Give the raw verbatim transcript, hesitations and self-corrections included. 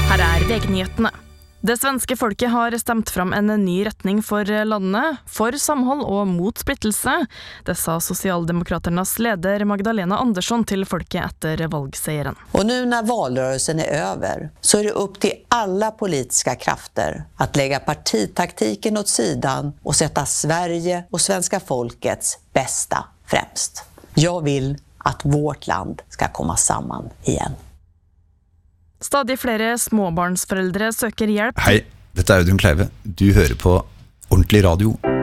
Her er V G-nyhetene. Det svenske folket har stemt fram en ny retning for landet, for samhold og mot splittelse. Det sa Socialdemokraternas leder Magdalena Andersson til folket etter valgseieren. Och nu när valrörelsen är över så är det upp till alla politiska krafter att lägga partitaktiken åt sidan och sätta Sverige och svenska folkets bästa främst. Jag vill att vårt land ska komma samman igen. Stadig flere småbarnsforeldre søker hjelp. Hei, dette er Audun Kleive. Du hører på Ordentlig Radio.